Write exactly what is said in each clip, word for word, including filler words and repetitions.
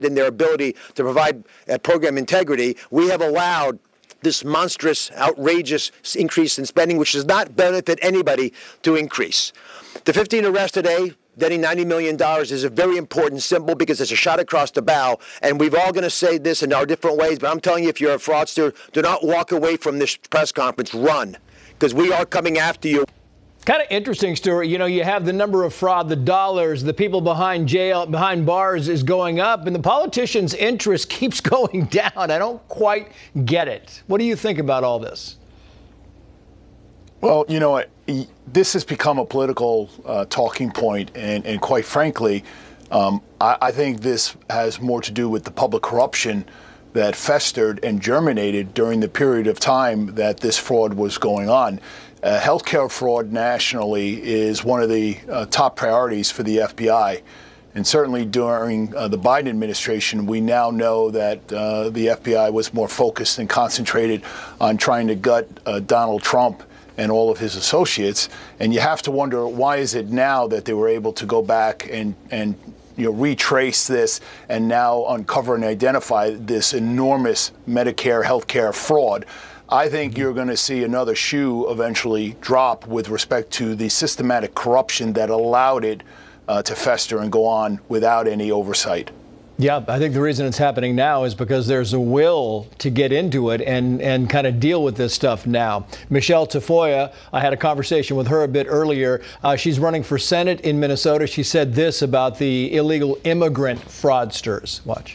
in their ability to provide uh, program integrity, we have allowed this monstrous, outrageous increase in spending, which does not benefit anybody, to increase. The fifteen arrests today, getting ninety million dollars, is a very important symbol because it's a shot across the bow. And we're all going to say this in our different ways, but I'm telling you, if you're a fraudster, do not walk away from this press conference. Run, because we are coming after you. Kind of interesting, Stuart. You know, you have the number of fraud, the dollars, the people behind jail, behind bars is going up, and the politicians' interest keeps going down. I don't quite get it. What do you think about all this? Well, you know, this has become a political uh, talking point, and, and quite frankly, um, I, I think this has more to do with the public corruption that festered and germinated during the period of time that this fraud was going on. Uh, healthcare fraud nationally is one of the uh, top priorities for the F B I. And certainly during uh, the Biden administration, we now know that uh, the F B I was more focused and concentrated on trying to gut uh, Donald Trump and all of his associates. And you have to wonder, why is it now that they were able to go back and, and you know, retrace this and now uncover and identify this enormous Medicare healthcare fraud? I think you're going to see another shoe eventually drop with respect to the systematic corruption that allowed it uh, to fester and go on without any oversight. Yeah, I think the reason it's happening now is because there's a will to get into it and, and kind of deal with this stuff now. Michelle Tafoya, I had a conversation with her a bit earlier. Uh, she's running for Senate in Minnesota. She said this about the illegal immigrant fraudsters. Watch.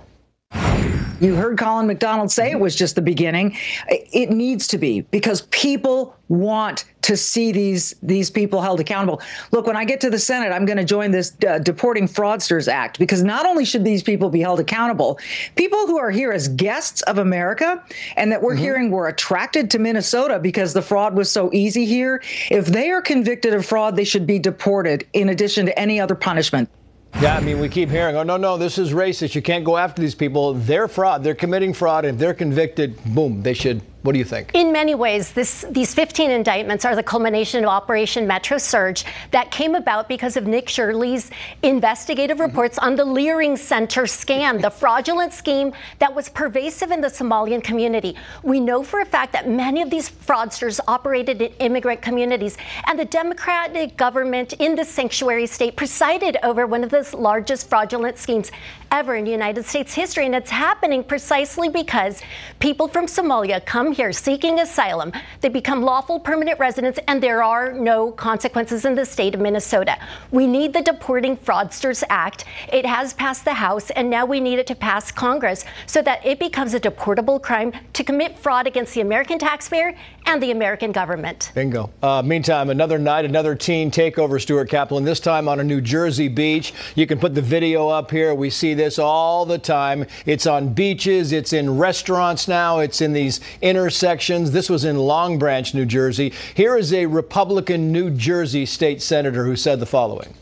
You heard Colin McDonald say it was just the beginning. It needs to be, because people want to see these these people held accountable. Look, when I get to the Senate, I'm going to join this uh, Deporting Fraudsters Act, because not only should these people be held accountable, people who are here as guests of America and that we're mm-hmm. hearing were attracted to Minnesota because the fraud was so easy here, if they are convicted of fraud, they should be deported in addition to any other punishment. Yeah, I mean, we keep hearing, oh, no, no, this is racist. You can't go after these people. They're fraud. They're committing fraud. If they're convicted, boom, they should. What do you think? In many ways, this, these fifteen indictments are the culmination of Operation Metro Surge that came about because of Nick Shirley's investigative reports on the Leering Center scam, the fraudulent scheme that was pervasive in the Somalian community. We know for a fact that many of these fraudsters operated in immigrant communities, and the Democratic government in the sanctuary state presided over one of the largest fraudulent schemes ever in United States history. And it's happening precisely because people from Somalia come here seeking asylum. They become lawful permanent residents, and there are no consequences in the state of Minnesota. We need the Deporting Fraudsters Act. It has passed the House, and now we need it to pass Congress so that it becomes a deportable crime to commit fraud against the American taxpayer and the American government. Bingo. Uh, meantime, another night, another teen takeover, Stuart Kaplan, this time on a New Jersey beach. You can put the video up here. We see this all the time. It's on beaches. It's in restaurants now. It's in these intersections. This was in Long Branch, New Jersey. Here is a Republican New Jersey state senator who said the following.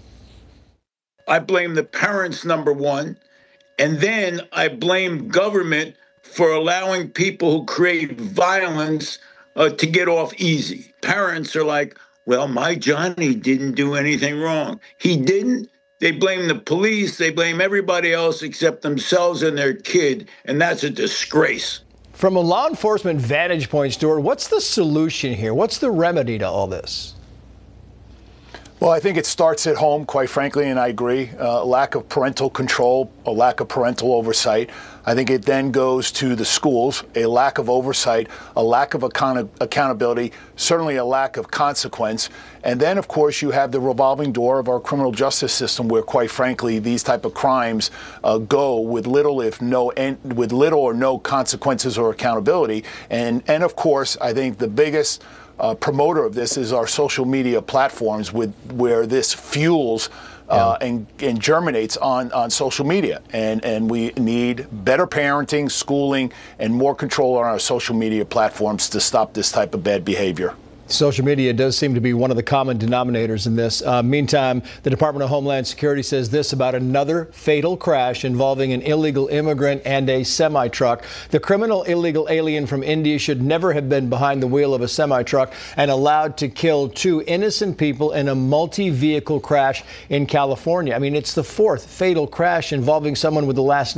I blame the parents, number one, and then I blame government for allowing people who create violence uh, to get off easy. Parents are like, well, my Johnny didn't do anything wrong. He didn't. They blame the police. They blame everybody else except themselves and their kid. And that's a disgrace. From a law enforcement vantage point, Stuart, what's the solution here? What's the remedy to all this? Well, I think it starts at home, quite frankly, and I agree. Uh, lack of parental control, a lack of parental oversight. I think it then goes to the schools, a lack of oversight, a lack of account- accountability, certainly a lack of consequence. And then, of course, you have the revolving door of our criminal justice system, where, quite frankly, these type of crimes uh, go with little, if no, en- with little or no consequences or accountability. And, and of course, I think the biggest Uh, promoter of this is our social media platforms, with where this fuels uh, yeah. and, and germinates on, on social media. And, and we need better parenting, schooling, and more control on our social media platforms to stop this type of bad behavior. Social media does seem to be one of the common denominators in this. Uh, meantime, the Department of Homeland Security says this about another fatal crash involving an illegal immigrant and a semi-truck. The criminal illegal alien from India should never have been behind the wheel of a semi-truck and allowed to kill two innocent people in a multi-vehicle crash in California. I mean, it's the fourth fatal crash involving someone with the last name